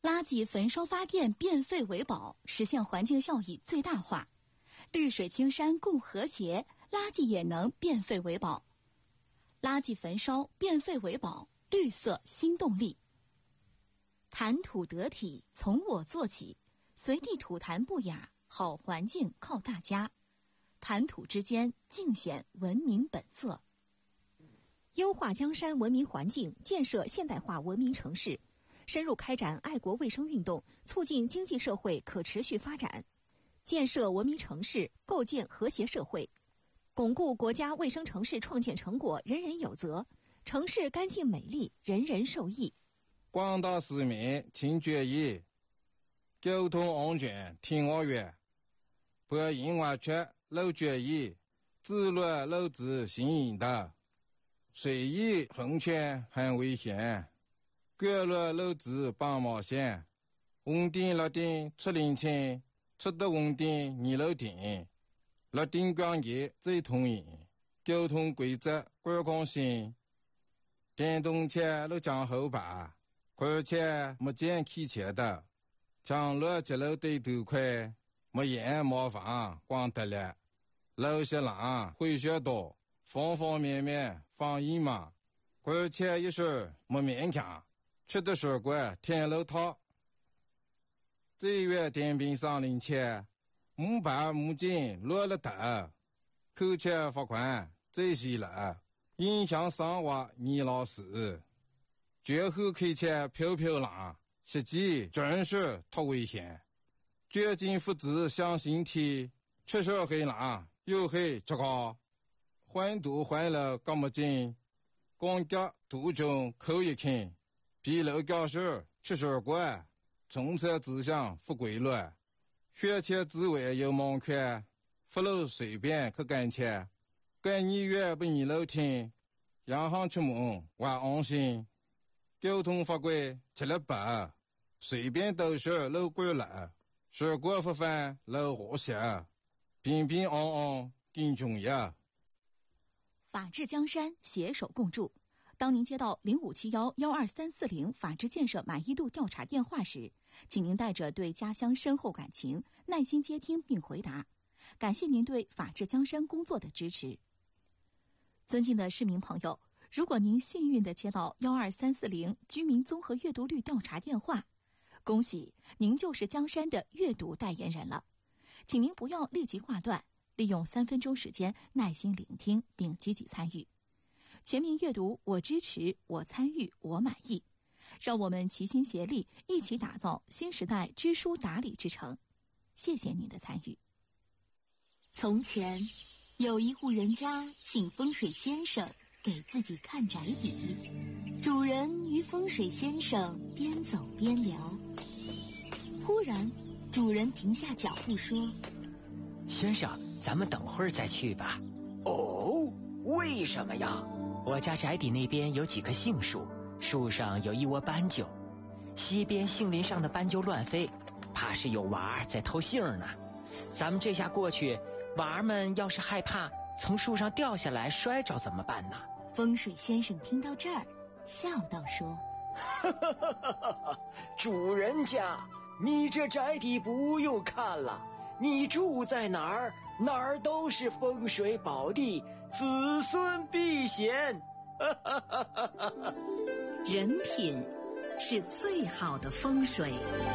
垃圾焚烧发电变废为宝，实现环境效益最大化。绿水青山共和谐，垃圾也能变废为宝。垃圾焚烧变废为宝，绿色新动力。谈吐得体，从我做起，随地吐痰不雅，好环境靠大家。谈吐之间，尽显文明本色。 优化江山文明环境，建设现代化文明城市，深入开展爱国卫生运动，促进经济社会可持续发展，建设文明城市，构建和谐社会，巩固国家卫生城市创建成果人人有责，城市干净美丽，人人受益。 广大市民请注意，交通安全听我约，不因为缺漏注意，自律漏子行引导，随意横穿很危险，过路漏子帮忙线，红灯绿灯出领情，出得红灯你漏停，绿灯光节最通行，交通规则观光性，电动车路将后排，而且没见汽车的，将路接路对头快，没烟没房光得了，路些浪会学多，方方面面防疫嘛，而且一时没勉强，吃的水果天路套。这月电瓶上领钱，木板木筋落了头，扣钱罚款这些了，影响生活你老师。绝后开车飘飘浪，实际真是太危险。绝境复制向心体，吃手黑浪又黑这个，环堵环了干么紧，光脚途中口一看，疲劳教授吃水果，从车指向不规律，学前之外有盲看，不漏随便去干切，干你越不你漏听，洋行出门我安心。交通法规吃了饱，随便都是漏规了，水果不犯漏和谐，平平安安更重要。 法治江山，携手共筑。当您接到0571-12340法治建设满意度调查电话时，请您带着对家乡深厚感情，耐心接听并回答。感谢您对法治江山工作的支持。尊敬的市民朋友，如果您幸运地接到12340居民综合阅读率调查电话，恭喜您就是江山的阅读代言人了。请您不要立即挂断，利用3分钟时间耐心聆听并积极参与。全民阅读，我支持，我参与，我满意。让我们齐心协力，一起打造新时代知书达理之城。谢谢您的参与。 从前，有一户人家请风水先生给自己看宅邸，主人与风水先生边走边聊。忽然，主人停下脚步说：“ 先生，咱们等会儿再去吧。” 哦，为什么呀？ 我家宅邸那边有几棵杏树，树上有一窝斑鸠，西边杏林上的斑鸠乱飞，怕是有娃儿在偷杏呢。咱们这下过去，娃儿们要是害怕从树上掉下来摔着怎么办呢？ 风水先生听到这儿，笑道说：“ 主人家，你这宅邸不用看了，你住在哪儿，哪儿都是风水宝地，子孙避险。” 人品是最好的风水。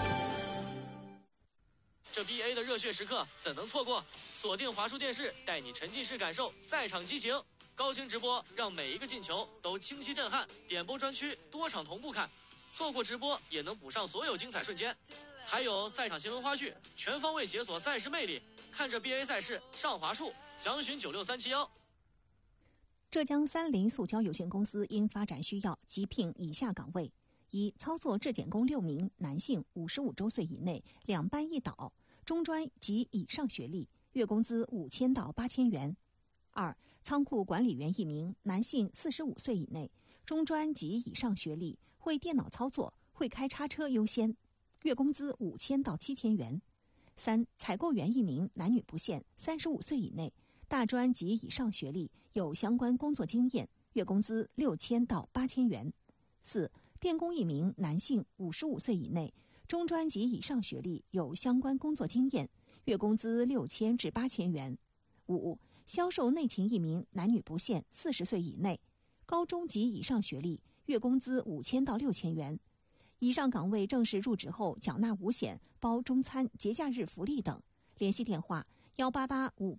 这 BA 的热血时刻怎能错过？锁定华数电视，带你沉浸式感受赛场激情，高清直播让每一个进球都清晰震撼，点播专区多场同步看，错过直播也能补上所有精彩瞬间，还有赛场新闻花絮，全方位解锁赛事魅力。看着 BA 赛事上华数，详询96371。 浙江三菱塑胶有限公司因发展需要急聘以下岗位：一、操作质检工6名，男性，55周岁以内，2班1导，中专及以上学历，月工资5000到8000元。2、仓库管理员1名，男性，45岁以内，中专及以上学历，会电脑操作，会开叉车优先，月工资5000到7000元。3、采购员1名，男女不限，35岁以内，大专及以上学历，有相关工作经验，月工资6000到8000元。4、电工1名，男性，55岁以内， 中专及以上学历，有相关工作经验，月工资6000至8000元。5、销售内勤1名，男女不限，40岁以内，高中及以上学历，月工资5000到6000元。以上岗位正式入职后缴纳5险，包中餐、节假日福利等。联系电话：18858